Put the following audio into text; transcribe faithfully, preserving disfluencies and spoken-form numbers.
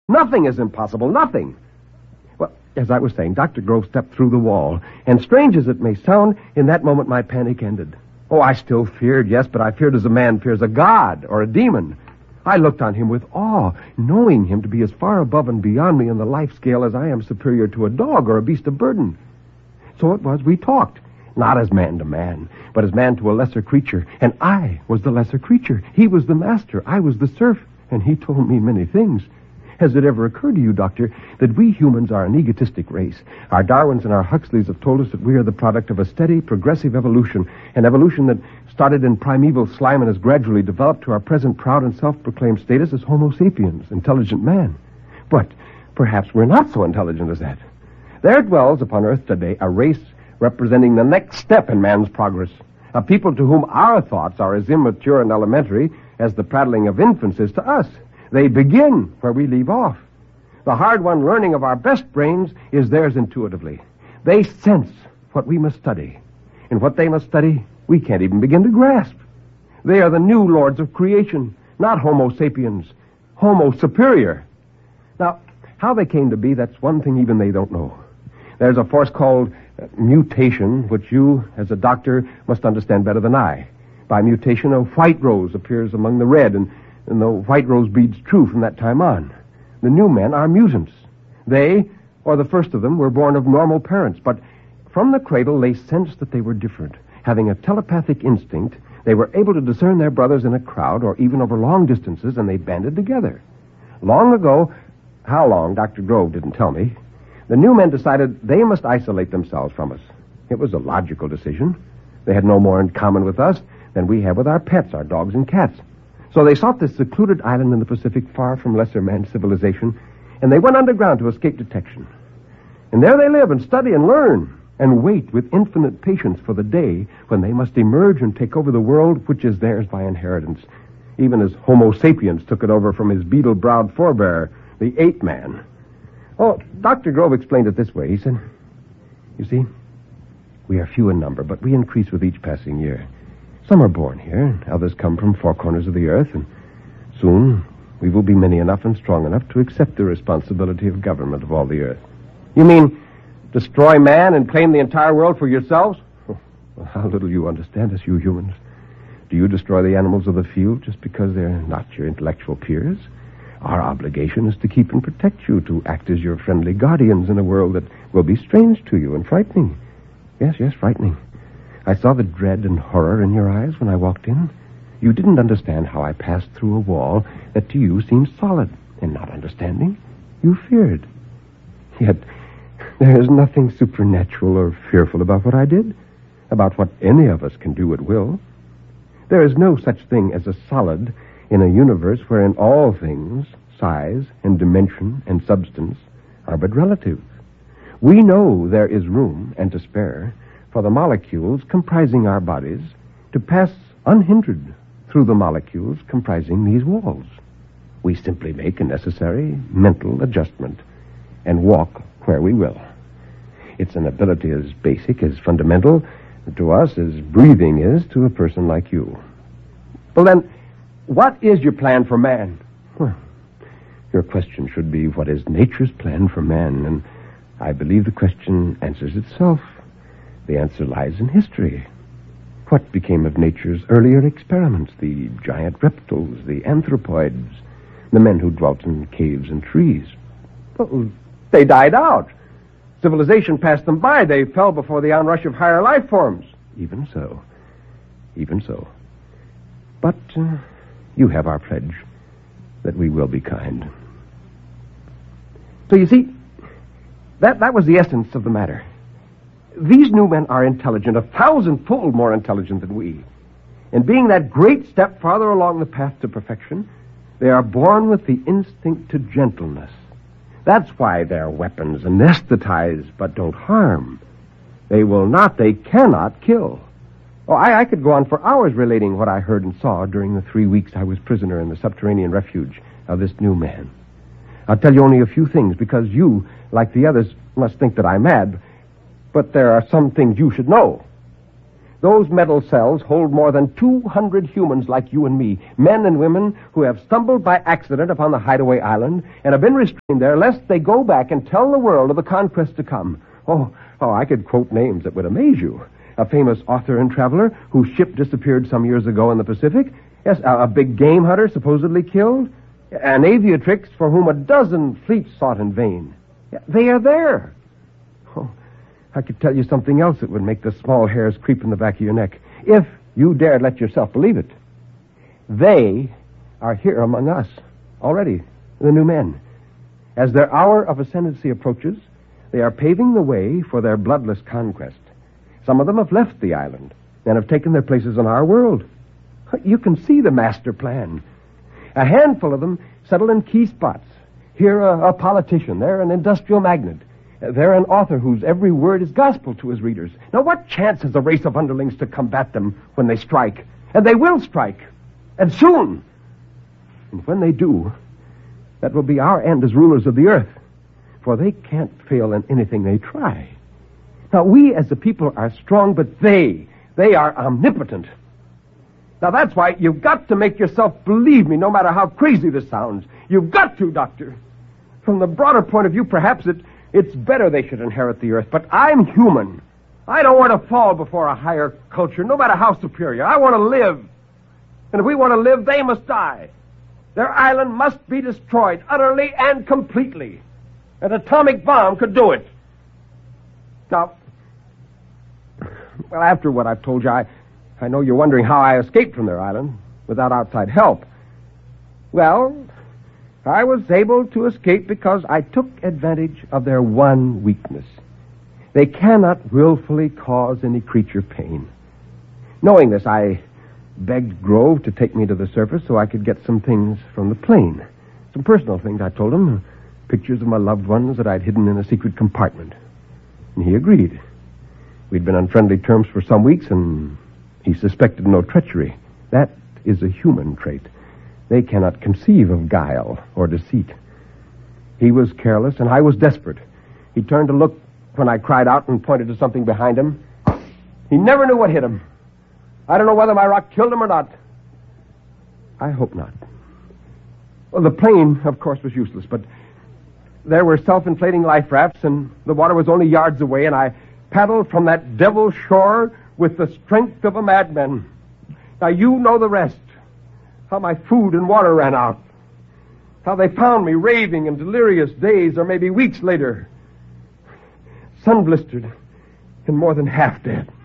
Nothing is impossible, nothing. Well, as I was saying, Doctor Grove stepped through the wall, and strange as it may sound, in that moment my panic ended. Oh, I still feared, yes, but I feared as a man fears a god or a demon. I looked on him with awe, knowing him to be as far above and beyond me in the life scale as I am superior to a dog or a beast of burden. So it was we talked, not as man to man, but as man to a lesser creature, and I was the lesser creature. He was the master, I was the serf, and he told me many things. Has it ever occurred to you, Doctor, that we humans are an egotistic race? Our Darwins and our Huxleys have told us that we are the product of a steady, progressive evolution, an evolution that started in primeval slime and has gradually developed to our present proud and self-proclaimed status as Homo sapiens, intelligent man. But perhaps we're not so intelligent as that. There dwells upon Earth today a race representing the next step in man's progress, a people to whom our thoughts are as immature and elementary as the prattling of infants is to us. They begin where we leave off. The hard-won learning of our best brains is theirs intuitively. They sense what we must study. And what they must study, we can't even begin to grasp. They are the new lords of creation, not Homo sapiens, Homo superior. Now, how they came to be, that's one thing even they don't know. There's a force called uh, mutation, which you, as a doctor, must understand better than I. By mutation, a white rose appears among the red, and And the white rose breeds true from that time on. The new men are mutants. They, or the first of them, were born of normal parents, but from the cradle they sensed that they were different. Having a telepathic instinct, they were able to discern their brothers in a crowd or even over long distances, and they banded together. Long ago, how long, Doctor Grove didn't tell me, the new men decided they must isolate themselves from us. It was a logical decision. They had no more in common with us than we have with our pets, our dogs and cats. So they sought this secluded island in the Pacific far from lesser man civilization, and they went underground to escape detection. And there they live and study and learn and wait with infinite patience for the day when they must emerge and take over the world which is theirs by inheritance, even as Homo sapiens took it over from his beetle-browed forebear, the ape man. Oh, Doctor Grove explained it this way. He said, you see, we are few in number, but we increase with each passing year. Some are born here, others come from four corners of the earth, and soon we will be many enough and strong enough to accept the responsibility of government of all the earth. You mean destroy man and claim the entire world for yourselves? Oh, well, how little you understand us, you humans. Do you destroy the animals of the field just because they're not your intellectual peers? Our obligation is to keep and protect you, to act as your friendly guardians in a world that will be strange to you and frightening. Yes, yes, frightening. I saw the dread and horror in your eyes when I walked in. You didn't understand how I passed through a wall that to you seemed solid, and not understanding, you feared. Yet, there is nothing supernatural or fearful about what I did, about what any of us can do at will. There is no such thing as a solid in a universe wherein all things, size and dimension and substance, are but relative. We know there is room, and to spare, for the molecules comprising our bodies to pass unhindered through the molecules comprising these walls. We simply make a necessary mental adjustment and walk where we will. It's an ability as basic, as fundamental to us as breathing is to a person like you. Well, then, what is your plan for man? Well, your question should be, what is nature's plan for man? And I believe the question answers itself. The answer lies in history. What became of nature's earlier experiments, the giant reptiles, the anthropoids, the men who dwelt in caves and trees? Well, they died out. Civilization passed them by. They fell before the onrush of higher life forms. Even so. Even so. But uh, you have our pledge that we will be kind. So you see, that, that was the essence of the matter. These new men are intelligent, a thousandfold more intelligent than we. And being that great step farther along the path to perfection, they are born with the instinct to gentleness. That's why their weapons anesthetize but don't harm. They will not, they cannot kill. Oh, I, I could go on for hours relating what I heard and saw during the three weeks I was prisoner in the subterranean refuge of this new man. I'll tell you only a few things, because you, like the others, must think that I'm mad. But there are some things you should know. Those metal cells hold more than two hundred humans like you and me, men and women who have stumbled by accident upon the hideaway island and have been restrained there lest they go back and tell the world of the conquest to come. Oh, oh, I could quote names that would amaze you. A famous author and traveler whose ship disappeared some years ago in the Pacific. Yes, a, a big game hunter supposedly killed. An aviatrix for whom a dozen fleets sought in vain. They are there. Oh, I could tell you something else that would make the small hairs creep in the back of your neck, if you dared let yourself believe it. They are here among us already, the new men. As their hour of ascendancy approaches, they are paving the way for their bloodless conquest. Some of them have left the island and have taken their places in our world. You can see the master plan. A handful of them settle in key spots. Here, a, a politician. There, an industrial magnate. There, an author whose every word is gospel to his readers. Now, what chance has a race of underlings to combat them when they strike? And they will strike. And soon. And when they do, that will be our end as rulers of the earth. For they can't fail in anything they try. Now, we as a people are strong, but they, they are omnipotent. Now, that's why you've got to make yourself believe me, no matter how crazy this sounds. You've got to, Doctor. From the broader point of view, perhaps it, it's better they should inherit the earth, but I'm human. I don't want to fall before a higher culture, no matter how superior. I want to live. And if we want to live, they must die. Their island must be destroyed, utterly and completely. An atomic bomb could do it. Now, well, after what I've told you, I... I know you're wondering how I escaped from their island without outside help. Well, I was able to escape because I took advantage of their one weakness. They cannot willfully cause any creature pain. Knowing this, I begged Grove to take me to the surface so I could get some things from the plane. Some personal things, I told him. Pictures of my loved ones that I'd hidden in a secret compartment. And he agreed. We'd been on friendly terms for some weeks, and he suspected no treachery. That is a human trait. They cannot conceive of guile or deceit. He was careless, and I was desperate. He turned to look when I cried out and pointed to something behind him. He never knew what hit him. I don't know whether my rock killed him or not. I hope not. Well, the plane, of course, was useless, but there were self-inflating life rafts, and the water was only yards away, and I paddled from that devil's shore with the strength of a madman. Now, you know the rest. How my food and water ran out. How they found me raving and delirious days or maybe weeks later. Sun blistered and more than half dead.